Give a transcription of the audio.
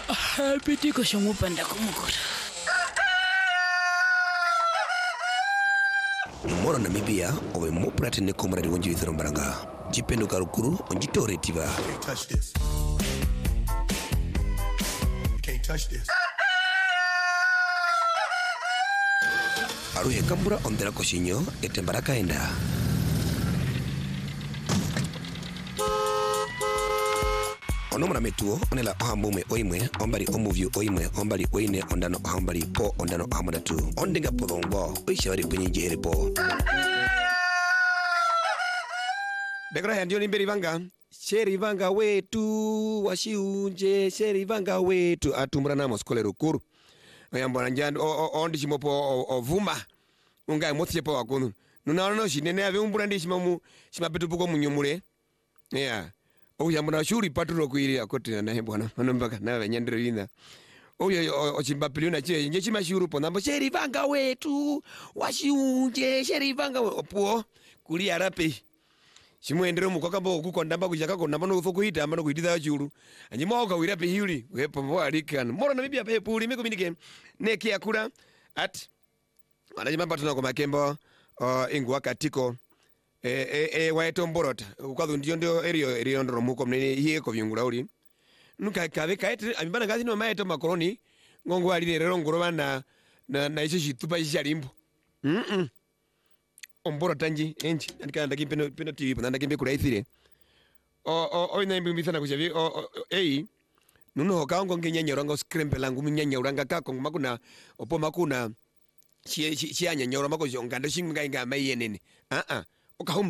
Pitiko shomupanda kumukura. Moro Namibia owe moprate ne komradi wonji withero mbaranga. Jipendo karukuru onjitore tiba. You can't touch this. You can't touch this. Aruhe kambura ondera koshinyo etembaraka enda. Onomra metuo onela ohambume oimwe ombari omuvyu oimwe ombari oine ondano ohambari po ondano ohamadatu ondenga podongo oishawari bunyinji eripo. Dekora ya ndio nimberi vanga sheri vanga wetu washiunje sheri vanga wetu atumra namo skole rukuru oyambona njando ondi chimopo ovuma unga mothye po wakunu nunaona shinene ave umbura ndi chimamu chimapetu puko munyumure yeah. Oyambona shuri paturo kuiri akoti na bwana manombaka na venyendero ina oyo ochimbapiliona che nje chimashuru po nambo sheri vanga wetu washiunje sheri vanga opuo kuli arape Chimuendero mukwakabo okukondamba kuchaka kondamba no kuita amano kuitira chulu anyimoka wira pe hili wepo mwa alikan moro na bibia pe puli meko minike neki akura at wanajimamba tunako makembo ingwa katiko waeto mborota ukadhu ndio eri ndo muko mnene hiye ko vyungula uli nuka kabe kaete amibana gazi no maeto makoroni ngongo ali rero ngoroba na icho chitupa ichalimbo Ombora tanji enchi andika ndaki peno TV panda ndaki mbekura ithire ina mbimbithana kuchavi nuno hokaongo ngenyanyoranga scramble ngu munyanyoranga kako makuna opo makuna chi anyanyoranga ko ngando shinga inga mayenene okahum